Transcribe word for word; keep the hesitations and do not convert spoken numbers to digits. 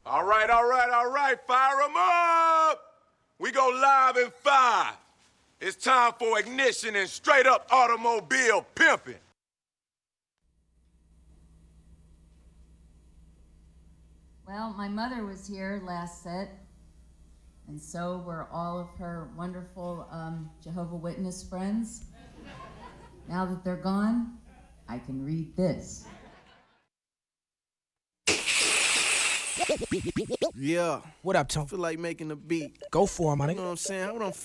All right, all right, all right, fire 'em up! We go live in five. It's time for ignition and straight up automobile pimping. Well, my mother was here last set, and so were all of her wonderful um, Jehovah Witness friends. Now that they're gone, I can read this. Yeah. What up, Tom? I feel like making a beat. Go for him, my You know nigga. what I'm saying? What I'm